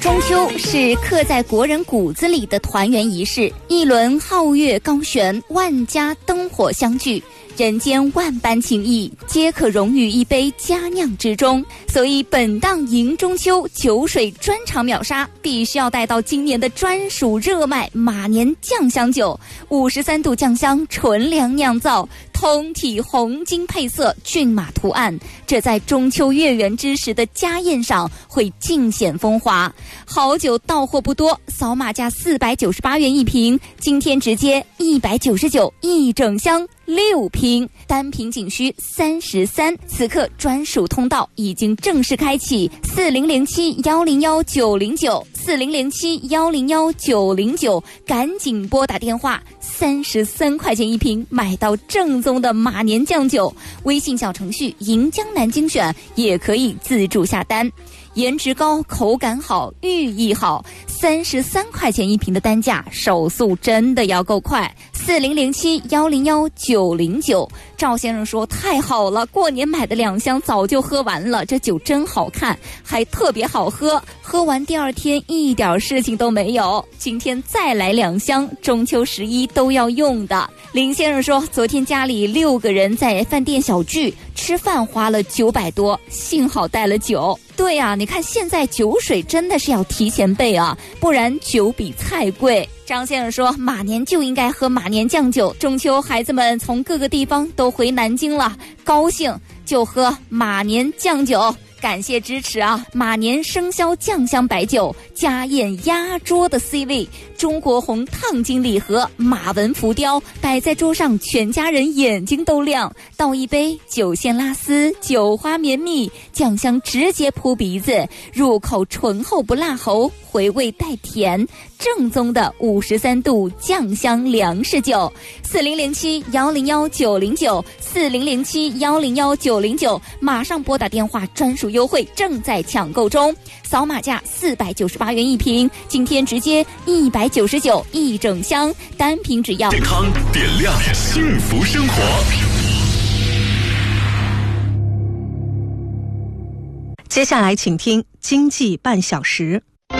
中秋是刻在国人骨子里的团圆仪式，一轮皓月高悬，万家灯火相聚，人间万般情谊皆可融于一杯佳酿之中。所以本档迎中秋酒水专场秒杀，必须要带到今年的专属热卖马年酱香酒，53度酱香纯粮酿造，通体红金配色，骏马图案，这在中秋月圆之时的家宴上会尽显风华。好酒到货不多，扫码价498元一瓶，今天直接199一整箱6瓶，单瓶仅需33。此刻专属通道已经正式开启，4007-101-909，4007-101-909，赶紧拨打电话，33块钱一瓶，买到正宗的马年酱酒。微信小程序银江南精选也可以自助下单。颜值高，口感好，寓意好，33块钱一瓶的单价，手速真的要够快。4007-101-909，赵先生说太好了，过年买的2箱早就喝完了，这酒真好看，还特别好喝，喝完第2天一点事情都没有，今天再来2箱，中秋11都要用的。林先生说昨天家里6个人在饭店小聚，吃饭花了900多，幸好带了酒。对啊，你看现在酒水真的是要提前备啊，不然酒比菜贵。张先生说马年就应该喝马年酱酒，中秋孩子们从各个地方都回南京了，高兴就喝马年酱酒。感谢支持啊！马年生肖酱香白酒，家宴压桌的 C 位，中国红烫金礼盒，马纹浮雕，摆在桌上，全家人眼睛都亮。倒一杯酒线拉丝，酒花绵密，酱香直接扑鼻子，入口醇厚不辣喉，回味带甜，正宗的53度酱香粮食酒。4007-101-909，4007-101-909，马上拨打电话，专属优惠正在抢购中，扫码价498元一瓶，今天直接199一整箱，单瓶只要。 健康点亮幸福生活。 接下来请听经济半小时。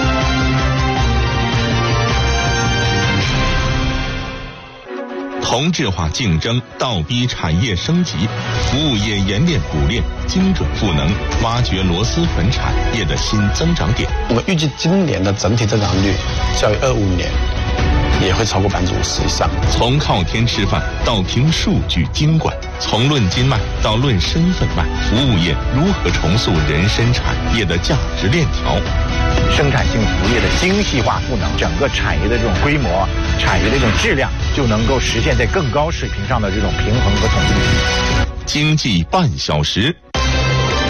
同质化竞争倒逼产业升级，服务业研炼补炼，精准赋能，挖掘螺蛳粉产业的新增长点。 我们预计今年的整体增长率较于25年也会超过50%以上。 从靠天吃饭到凭数据经管，从论斤卖到论身份卖，服务业如何重塑人参产业的价值链条？ 生产性服务业的精细化赋能，整个产业的这种规模、产业的这种质量，就能够实现在更高水平上的这种平衡和统一。 经济半小时。